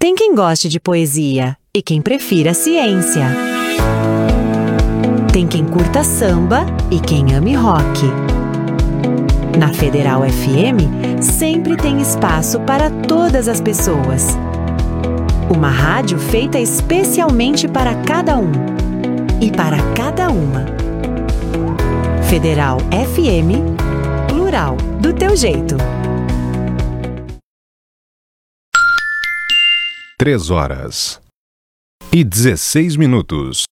Tem quem goste de poesia e quem prefira ciência. Tem quem curta samba e quem ame rock. Na Federal FM, sempre tem espaço para todas as pessoas. Uma rádio feita especialmente para cada um e para cada uma. Federal FM, plural, do teu jeito. 3 horas e 16 minutos.